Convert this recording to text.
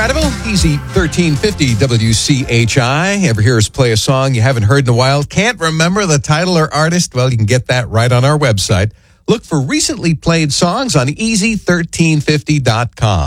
Incredible. Easy 1350 WCHI. Ever hear us play a song you haven't heard in a while? Can't remember the title or artist? Well, you can get that right on our website. Look for recently played songs on easy1350.com.